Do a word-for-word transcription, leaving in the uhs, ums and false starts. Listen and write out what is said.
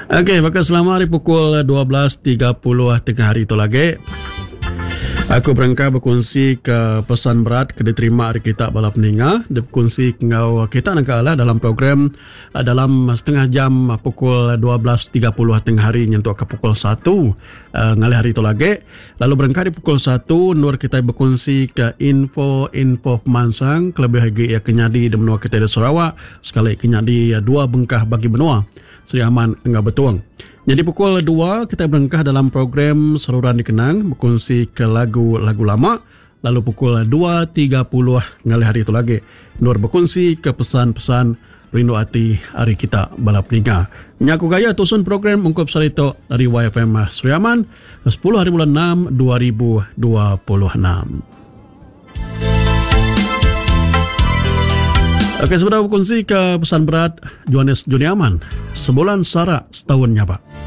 Okey, maka selama hari pukul dua belas tiga puluh tengah hari itu lagi, aku berangkat berkongsi ke pesan berat ke diterima hari kita bala peninga. Dia berkongsi ngau kita nak kalah dalam program uh, dalam setengah jam uh, pukul dua belas tiga puluh tengah hari nyentuh ke pukul satu uh, ngalih hari itu lagi. Lalu berangkat di pukul satu Nur kita berkongsi ke info-info pemansang kelebih lagi ya kenyadi di benua kita di Sarawak. Sekali kenyadi uh, dua bengkah bagi benua Seri Aman enggak betuang. Jadi pukul dua kita berangkah dalam program Saluran Dikenang berkongsi ke lagu-lagu lama. Lalu pukul dua tiga puluh ngalih hari itu lagi Nur berkongsi ke pesan-pesan rindu hati hari kita balap niga. Nyaku gaya tusun program ungkup salito dari Y F M Seri Aman sepuluh hari bulan enam dua ribu dua puluh enam. Okey, sebentar berkongsi ke pesan berat Johannes Joni Aman. Sebulan sara setahun nyapa.